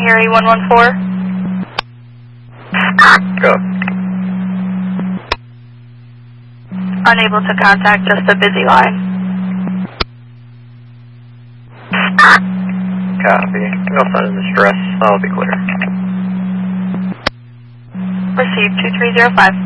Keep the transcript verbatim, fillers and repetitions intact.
Erie one one four. Go. Unable to contact, just a busy line. Copy. No sign of distress. I'll be clear. Received two three zero five.